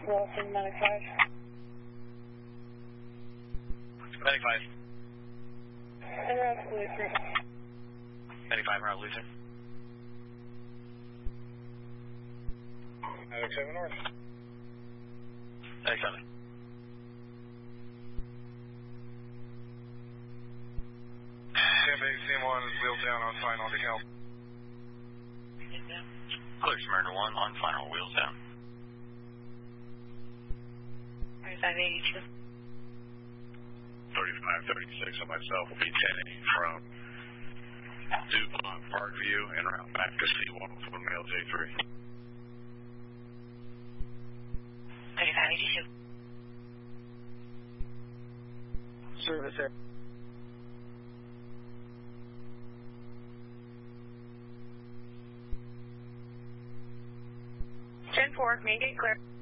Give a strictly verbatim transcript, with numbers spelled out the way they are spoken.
Wilson, Medic five. Medic five. Route Luther. Medic five, Route Luther. Medic seven North. Medic seven. Tampa C M one, wheels down on final to help. Clear Smyrna one, on final, wheels down. thirty-five eighty-two. thirty-five thirty-six on myself will be ten from DuPont Parkview and route back to C one for mail J three. thirty-five eighty-two. Service there. ten four, main gate clear.